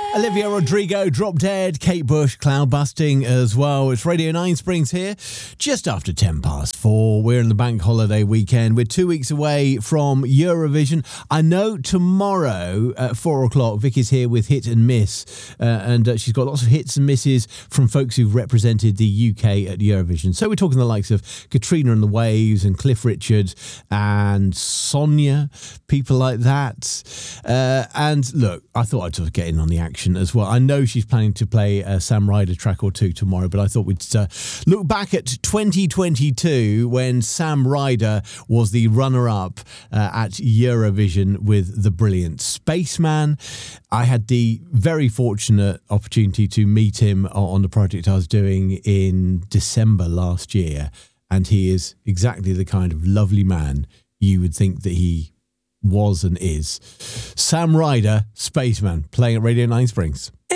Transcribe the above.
Olivia Rodrigo, Drop Dead, Kate Bush, Cloud Busting as well. It's Radio 9 Springs here, just after 4:10. We're in the bank holiday weekend. We're 2 weeks away from Eurovision. I know tomorrow at 4 o'clock, Vicky's here with Hit and Miss, and she's got lots of hits and misses from folks who've represented the UK at Eurovision. So we're talking the likes of Katrina and the Waves and Cliff Richard and Sonia, people like that. And look, I thought I'd sort of get in on the action as well. I know she's planning to play a Sam Ryder track or two tomorrow, but I thought we'd look back at 2022 when Sam Ryder was the runner-up at Eurovision with the brilliant Spaceman. I had the very fortunate opportunity to meet him on the project I was doing in December last year, and he is exactly the kind of lovely man you would think that he was and is. Sam Ryder, Spaceman, playing at Radio 9 Springs.